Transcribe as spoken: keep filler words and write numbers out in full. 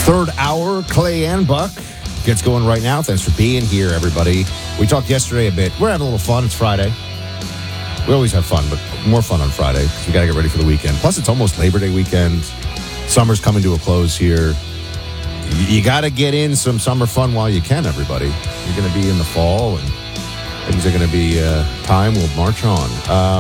Third hour, Clay and Buck gets going right now. Thanks for being here, everybody. We talked yesterday a bit. We're having a little fun. It's Friday. We always have fun, but more fun on Friday because we got to get ready for the weekend. Plus, it's almost Labor Day weekend. Summer's coming to a close here. You, you got to get in some summer fun while you can, everybody. You're going to be in the fall, and things are going to be uh, time will march on. Um,